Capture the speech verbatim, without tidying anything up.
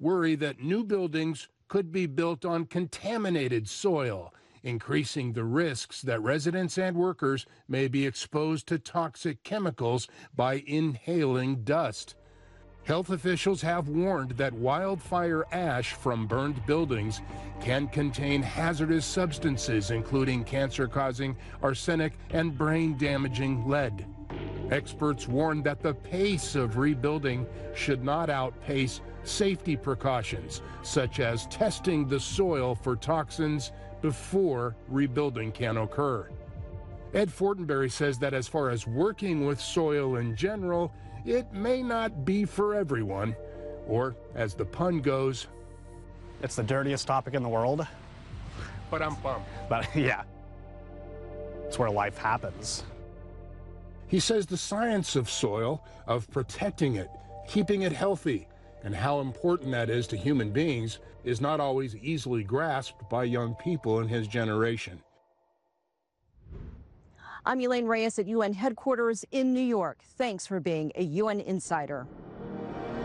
worry that new buildings could be built on contaminated soil, increasing the risks that residents and workers may be exposed to toxic chemicals by inhaling dust. Health officials have warned that wildfire ash from burned buildings can contain hazardous substances, including cancer-causing arsenic and brain-damaging lead. Experts warn that the pace of rebuilding should not outpace safety precautions, such as testing the soil for toxins before rebuilding can occur. Ed Fortenberry says that as far as working with soil in general, it may not be for everyone, or as the pun goes, it's the dirtiest topic in the world. But I'm bummed. But yeah, it's where life happens. He says the science of soil, of protecting it, keeping it healthy, and how important that is to human beings is not always easily grasped by young people in his generation. I'm Elaine Reyes at U N headquarters in New York. Thanks for being a U N Insider.